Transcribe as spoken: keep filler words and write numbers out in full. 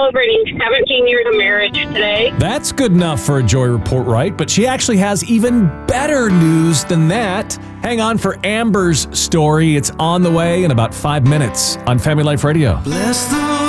celebrating seventeen years of marriage today. That's good enough for a joy report, right? But she actually has even better news than that. Hang on for Amber's story. It's on the way in about five minutes on Family Life Radio. Bless the